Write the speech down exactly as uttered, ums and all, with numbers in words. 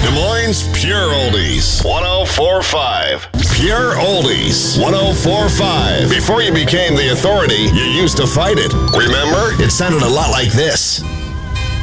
Des Moines Pure Oldies, one oh four point five. Pure Oldies, one oh four point five. Before you became the authority, you used to fight it. Remember? It sounded a lot like this.